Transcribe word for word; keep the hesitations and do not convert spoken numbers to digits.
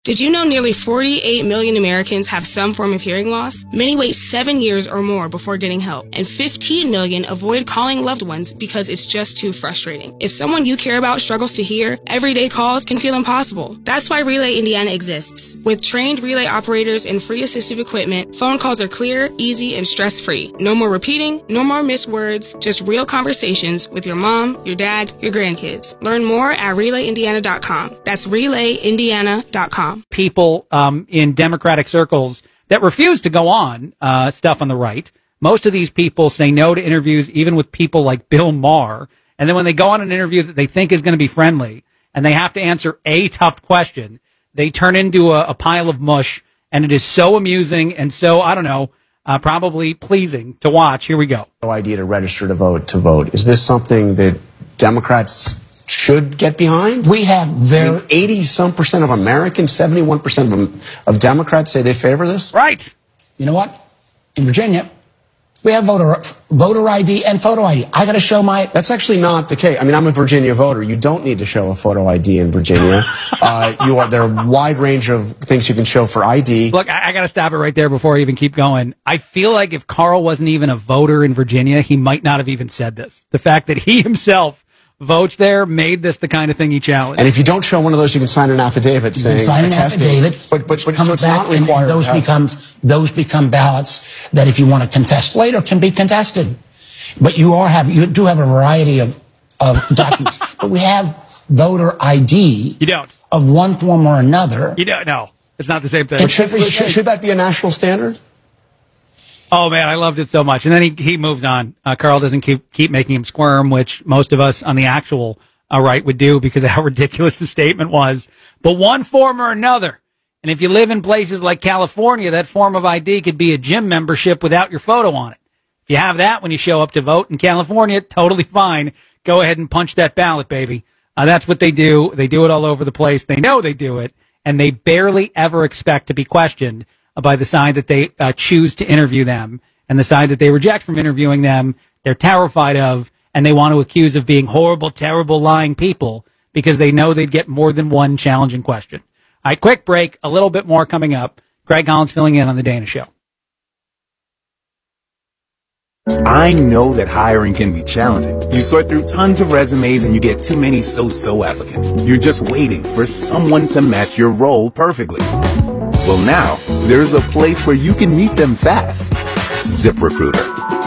Did you know nearly forty-eight million Americans have some form of hearing loss? Many wait seven years or more before getting help, and fifteen million avoid calling loved ones because it's just too frustrating. If someone you care about struggles to hear, everyday calls can feel impossible. That's why Relay Indiana exists. With trained relay operators and free assistive equipment, phone calls are clear, easy, and stress-free. No more repeating, no more missed words, just real conversations with your mom, your dad, your grandkids. Learn more at relay indiana dot com. That's relay indiana dot com. People um, in Democratic circles that refuse to go on uh, stuff on the right. Most of these people say no to interviews, even with people like Bill Maher. And then when they go on an interview that they think is going to be friendly and they have to answer a tough question, they turn into a, a pile of mush. And it is so amusing and so, I don't know, uh, probably pleasing to watch. Here we go. No idea to register to vote to vote. Is this something that Democrats should get behind? We have very eighty some percent of Americans, seventy-one percent of, them, of Democrats say they favor this. Right. You know what? In Virginia, we have voter voter I D and photo I D. I got to show my. That's actually not the case. I mean, I'm a Virginia voter. You don't need to show a photo I D in Virginia. uh, you are there are a wide range of things you can show for I D. Look, I, I got to stop it right there before I even keep going. I feel like if Carl wasn't even a voter in Virginia, he might not have even said this. The fact that he himself votes there made this the kind of thing he challenged. And if you don't show one of those, you can sign an affidavit you saying can sign an attesting. affidavit. But but, but comes so it's back not required. And those to have, becomes those become ballots that, if you want to contest later, can be contested. But you are have you do have a variety of of documents. But we have voter I D. You don't. Of one form or another. You don't. No, it's not the same thing. But should, should, should that be a national standard? Oh, man, I loved it so much. And then he, he moves on. Uh, Carl doesn't keep keep making him squirm, which most of us on the actual uh, right would do because of how ridiculous the statement was. But one form or another. And if you live in places like California, that form of I D could be a gym membership without your photo on it. If you have that when you show up to vote in California, totally fine. Go ahead and punch that ballot, baby. Uh, that's what they do. They do it all over the place. They know they do it. And they barely ever expect to be questioned by the side that they uh, choose to interview them and the side that they reject from interviewing them. They're terrified of, and they want to accuse of being horrible, terrible, lying people because they know they'd get more than one challenging question. All right, quick break. A little bit more coming up. Greg Collins filling in on The Dana Show. I know that hiring can be challenging. You sort through tons of resumes and you get too many so-so applicants. You're just waiting for someone to match your role perfectly. Well, now, there's a place where you can meet them fast. ZipRecruiter.